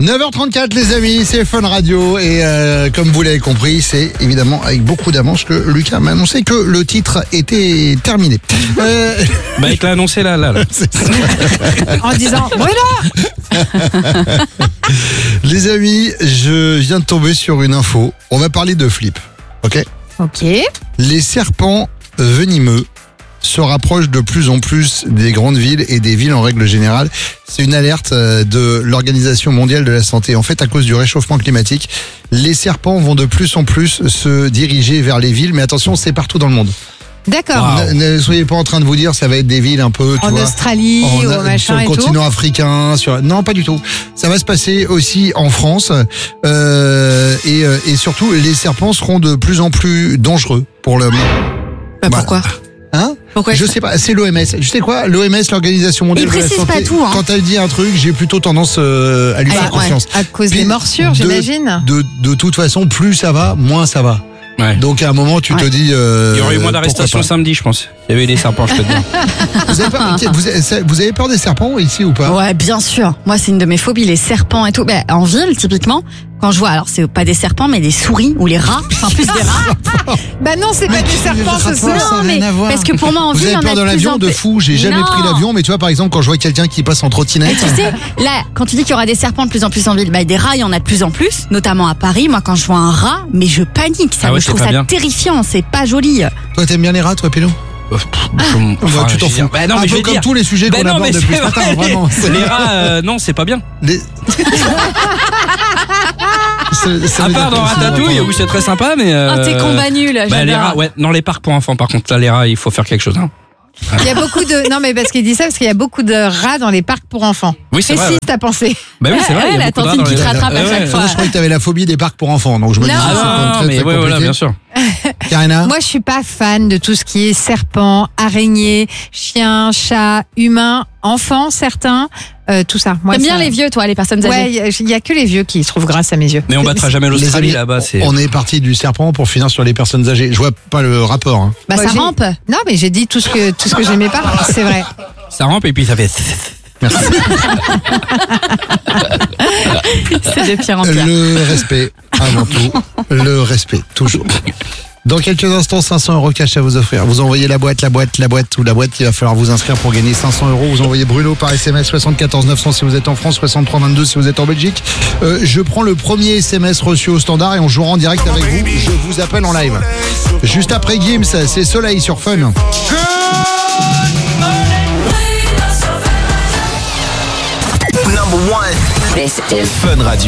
9h34 les amis, c'est Fun Radio et comme vous l'avez compris, c'est évidemment avec beaucoup d'avance que Lucas m'a annoncé que le titre était terminé. Bah il te l'a annoncé là. En disant Bruno. Les amis, je viens de tomber sur une info. On va parler de flip, ok ? Ok. Les serpents venimeux se rapprochent de plus en plus des grandes villes et des villes en règle générale. C'est une alerte de l'Organisation mondiale de la santé. En fait, à cause du réchauffement climatique, les serpents vont de plus en plus se diriger vers les villes. Mais attention, c'est partout dans le monde. D'accord. Wow. Ne soyez pas en train de vous dire ça va être des villes un peu tu En vois, Australie ou machin sur le et tout. continent africain. Non, pas du tout. Ça va se passer aussi en France. Et surtout, les serpents seront de plus en plus dangereux pour l'homme. Bah, pourquoi Hein? Pourquoi Je sais pas, c'est l'OMS. Tu sais quoi? L'OMS, l'Organisation mondiale Il de la précise santé. pas tout, hein. Quand elle dit un truc, j'ai plutôt tendance à lui faire confiance. À cause Puis, des morsures, de- j'imagine. De toute façon, plus ça va, moins ça va. Ouais. Donc à un moment, tu te dis. Il y aurait eu moins d'arrestations pourquoi samedi, je pense. Il y avait des serpents, je peux te dire. pas. Vous avez peur des serpents ici ou pas? Ouais, bien sûr. Moi, c'est une de mes phobies, les serpents et tout. Ben, en ville, typiquement, quand je vois, alors c'est pas des serpents, mais des souris ou les rats. Enfin, plus des rats. Bah non, c'est pas des serpents, ce Ça sont. n'a mais rien à voir. parce que pour moi, en Vous ville, avez il y en peur a de de plus l'avion en de plus. fou? J'ai jamais Non. pris l'avion, mais tu vois, par exemple, quand je vois quelqu'un qui passe en trottinette. Tu sais, là, quand tu dis qu'il y aura des serpents de plus en plus en ville, bah, des rats, il y en a de plus en plus, notamment à Paris. Moi, quand je vois un rat, mais je panique. Ça, Ah ouais, je c'est trouve pas ça bien. terrifiant. C'est pas joli. Toi, t'aimes bien les rats, toi, Pélo? Enfin, tu t'en je veux dire, fous. bah non, Un mais je peu vais comme dire. tous les sujets Bah qu'on non, aborde mais depuis c'est ce matin, vrai. vraiment. Les rats, non, c'est pas bien. À part dans Ratatouille où c'est très sympa, mais. Ah, tes combats nuls, Bah, les j'adore. rats, ouais, dans les parcs pour enfants, par contre, là, les rats, il faut faire quelque chose. Hein. Il y a beaucoup de. Non, mais parce qu'il dit ça, parce qu'il y a beaucoup de rats dans les parcs pour enfants. Oui, c'est vrai. Précise Ouais. ta pensée. Bah oui, c'est vrai. il y a la beaucoup de rats tantine dans qui les- te rattrape à Ouais, chaque ouais. fois. Je croyais que t'avais la phobie des parcs pour enfants, donc je me Non. dis c'est quand même Ah, très, mais très ouais, voilà, compliqué. bien sûr. Karina? Moi, je suis pas fan de tout ce qui est serpent, araignée, chien, chat, humain, enfant, certains, tout ça. Moi, T'aimes bien ça- les vieux, toi, les personnes âgées. Ouais, il y a que les vieux qui se trouvent grâce à mes yeux. Mais on battra jamais Les l'Australie amis, là-bas. C'est. on est parti du serpent pour finir sur les personnes âgées. Je vois pas le rapport. Hein. Bah, Moi, ça j'ai- rampe. Non, mais j'ai dit tout ce que j'aimais pas. C'est vrai. Ça rampe et puis ça fait. Merci. C'est de pire en pire. Le respect, avant tout. Le respect, toujours. Dans quelques instants, 500 € cash à vous offrir. Vous envoyez la boîte. Il va falloir vous inscrire pour gagner 500 €. Vous envoyez Bruno par SMS 74 900 si vous êtes en France, 63 22 si vous êtes en Belgique. Je prends le premier SMS reçu au standard et on jouera en direct avec vous. Je vous appelle en live. Juste après Gims, c'est Soleil sur Fun. This is Fun Radio.